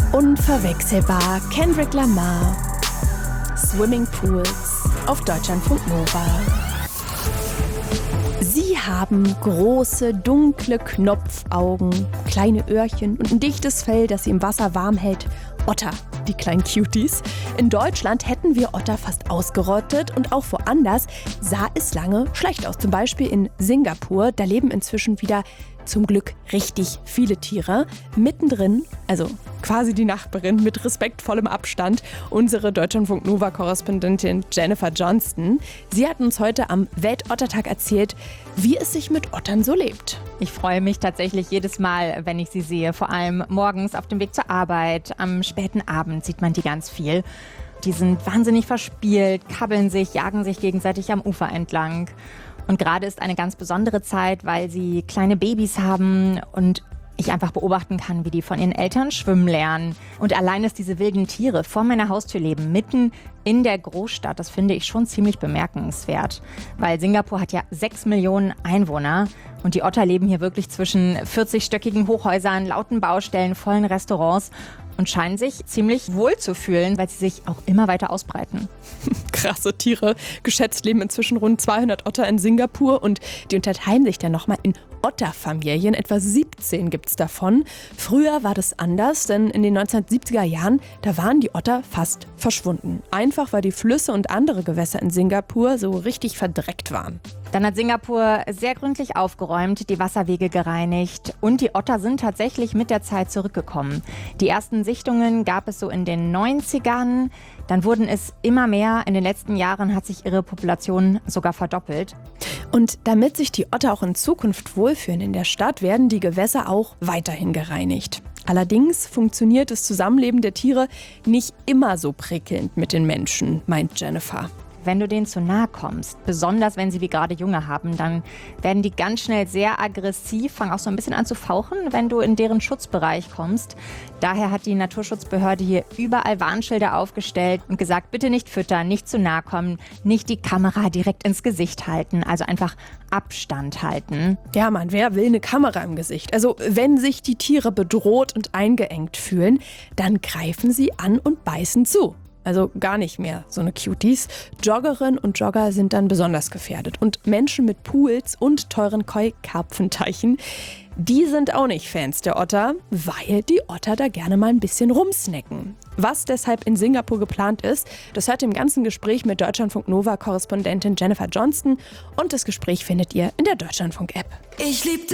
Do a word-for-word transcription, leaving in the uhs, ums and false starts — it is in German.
Unverwechselbar Kendrick Lamar. Swimmingpools auf Deutschlandfunk Nova. Sie haben große, dunkle Knopfaugen, kleine Öhrchen und ein dichtes Fell, das sie im Wasser warm hält. Otter, die kleinen Cuties. In Deutschland hätten wir Otter fast ausgerottet und auch woanders sah es lange schlecht aus. Zum Beispiel in Singapur, da leben inzwischen wieder zum Glück richtig viele Tiere. Mittendrin, also quasi die Nachbarin mit respektvollem Abstand, unsere Deutschlandfunk-Nova-Korrespondentin Jennifer Johnston. Sie hat uns heute am Weltottertag erzählt, wie es sich mit Ottern so lebt. Ich freue mich tatsächlich jedes Mal, wenn ich sie sehe. Vor allem morgens auf dem Weg zur Arbeit, am späten Abend sieht man die ganz viel. Die sind wahnsinnig verspielt, kabbeln sich, jagen sich gegenseitig am Ufer entlang. Und gerade ist eine ganz besondere Zeit, weil sie kleine Babys haben und ich einfach beobachten kann, wie die von ihren Eltern schwimmen lernen. Und allein, dass diese wilden Tiere vor meiner Haustür leben, mitten in der Großstadt, das finde ich schon ziemlich bemerkenswert. Weil Singapur hat ja sechs Millionen Einwohner und die Otter leben hier wirklich zwischen vierzig-stöckigen Hochhäusern, lauten Baustellen, vollen Restaurants und scheinen sich ziemlich wohl zu fühlen, weil sie sich auch immer weiter ausbreiten. Krasse Tiere. Geschätzt leben inzwischen rund zweihundert Otter in Singapur und die unterteilen sich dann nochmal in Otterfamilien. Etwa siebzehn gibt es davon. Früher war das anders, denn in den neunzehnhundertsiebziger Jahren, da waren die Otter fast verschwunden. Einfach, weil die Flüsse und andere Gewässer in Singapur so richtig verdreckt waren. Dann hat Singapur sehr gründlich aufgeräumt, die Wasserwege gereinigt und die Otter sind tatsächlich mit der Zeit zurückgekommen. Die ersten Sichtungen gab es so in den neunzigern, dann wurden es immer mehr. In den letzten Jahren hat sich ihre Population sogar verdoppelt. Und damit sich die Otter auch in Zukunft wohlfühlen in der Stadt, werden die Gewässer auch weiterhin gereinigt. Allerdings funktioniert das Zusammenleben der Tiere nicht immer so prickelnd mit den Menschen, meint Jennifer. Wenn du denen zu nahe kommst, besonders wenn sie wie gerade Junge haben, dann werden die ganz schnell sehr aggressiv, fangen auch so ein bisschen an zu fauchen, wenn du in deren Schutzbereich kommst. Daher hat die Naturschutzbehörde hier überall Warnschilder aufgestellt und gesagt, bitte nicht füttern, nicht zu nahe kommen, nicht die Kamera direkt ins Gesicht halten, also einfach Abstand halten. Ja, Mann, wer will eine Kamera im Gesicht? Also wenn sich die Tiere bedroht und eingeengt fühlen, dann greifen sie an und beißen zu. Also gar nicht mehr so eine Cuties. Joggerinnen und Jogger sind dann besonders gefährdet. Und Menschen mit Pools und teuren Koi-Karpfenteichen, die sind auch nicht Fans der Otter, weil die Otter da gerne mal ein bisschen rumsnacken. Was deshalb in Singapur geplant ist, das hört ihr im ganzen Gespräch mit Deutschlandfunk-Nova-Korrespondentin Jennifer Johnston. Und das Gespräch findet ihr in der Deutschlandfunk-App. Ich lieb